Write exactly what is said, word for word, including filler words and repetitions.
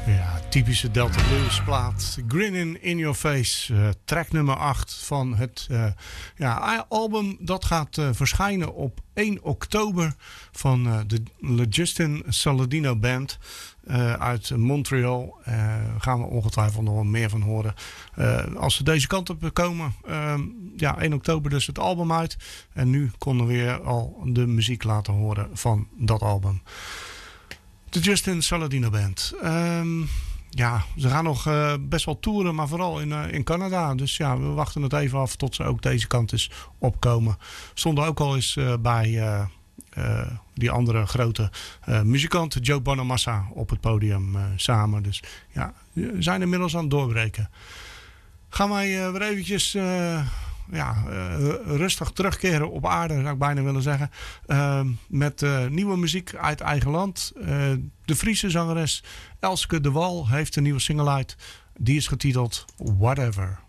Ja, typische Delta Blues plaat. Grinning in Your Face. Uh, track nummer acht van het uh, ja, album. Dat gaat uh, verschijnen op één oktober van uh, de Le Justin Saladino Band. Uh, uit Montreal. Daar uh, gaan we ongetwijfeld nog wel meer van horen. Uh, als ze deze kant op komen. Uh, ja, één oktober dus het album uit. En nu konden we weer al de muziek laten horen van dat album. De Justin Saladino Band. Um, ja, ze gaan nog uh, best wel toeren, maar vooral in, uh, in Canada. Dus ja, we wachten het even af tot ze ook deze kant eens opkomen. Stonden ook al eens uh, bij uh, uh, die andere grote uh, muzikant, Joe Bonamassa, op het podium uh, samen. Dus ja, we zijn inmiddels aan het doorbreken. Gaan wij uh, weer eventjes... Uh, Ja, uh, rustig terugkeren op aarde, zou ik bijna willen zeggen. Uh, met uh, nieuwe muziek uit eigen land. Uh, de Friese zangeres Elske de Wal heeft een nieuwe single uit. Die is getiteld Whatever.